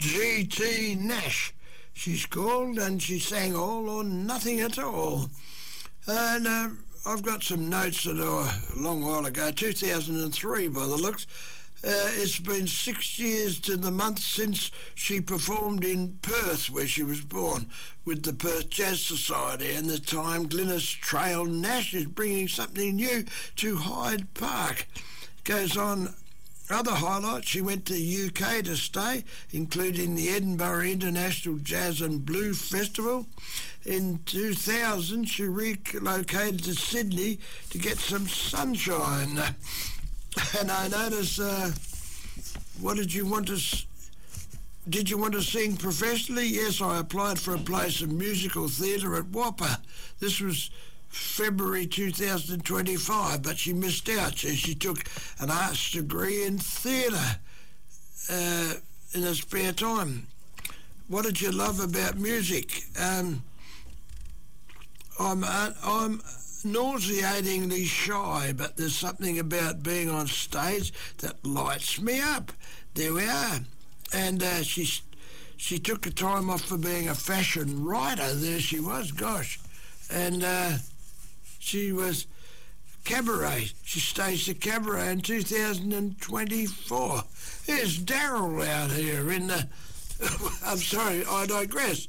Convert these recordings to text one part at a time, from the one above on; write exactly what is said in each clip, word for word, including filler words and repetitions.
G T Nash, she's called, and she sang All or Nothing at All. And uh, I've got some notes that are a long while ago, two thousand three by the looks. Uh, it's been six years to the month since she performed in Perth, where she was born, with the Perth Jazz Society, and the time Glynis Trail Nash is bringing something new to Hyde Park. Goes on. Other highlights, she went to the U K to stay, including the Edinburgh International Jazz and Blues Festival. In two thousand, she relocated to Sydney to get some sunshine. And I noticed, uh, what did you want to... S- did you want to sing professionally? Yes, I applied for a place of musical theatre at Whopper. This was February two thousand twenty-five, but she missed out. So she took an arts degree in theatre uh, in her spare time. What did you love about music? Um, I'm uh, I'm nauseatingly shy, but there's something about being on stage that lights me up. There we are. And uh, she she took the time off for being a fashion writer. There she was, gosh. And uh, she was cabaret. She staged a cabaret in two thousand twenty-four. There's Daryl out here in the... I'm sorry, I digress.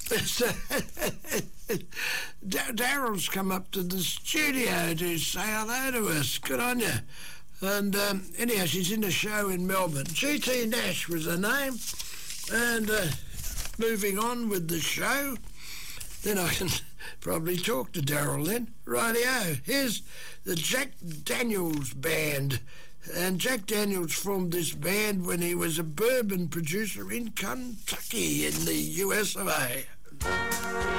Daryl's come up to the studio to say hello to us. Good on you. And um, anyhow, she's in a show in Melbourne. G T Nash was her name. And uh, moving on with the show, then I can probably talk to Daryl then. Rightio. Here's the Jack Daniels Band. And Jack Daniels formed this band when he was a bourbon producer in Kentucky in the U S of A.